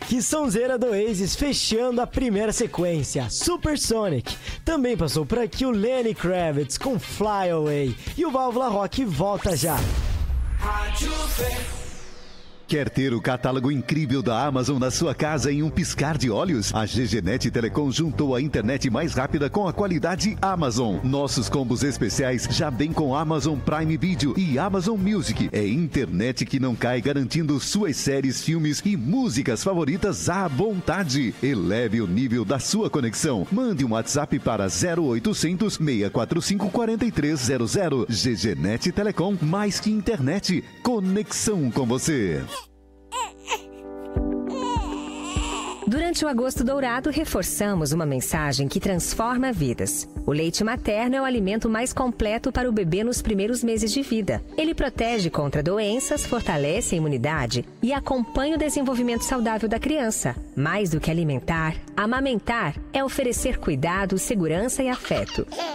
Que sonzeira do Oasis fechando a primeira sequência, Supersonic. Também passou por aqui o Lenny Kravitz com Fly Away. E o Válvula Rock volta já. Quer ter o catálogo incrível da Amazon na sua casa em um piscar de olhos? A GGNet Telecom juntou a internet mais rápida com a qualidade Amazon. Nossos combos especiais já vêm com Amazon Prime Video e Amazon Music. É internet que não cai, garantindo suas séries, filmes e músicas favoritas à vontade. Eleve o nível da sua conexão. Mande um WhatsApp para 0800 645 4300. GGNet Telecom, mais que internet, conexão com você. Durante o Agosto Dourado, reforçamos uma mensagem que transforma vidas. O leite materno é o alimento mais completo para o bebê nos primeiros meses de vida. Ele protege contra doenças, fortalece a imunidade e acompanha o desenvolvimento saudável da criança. Mais do que alimentar, amamentar é oferecer cuidado, segurança e afeto.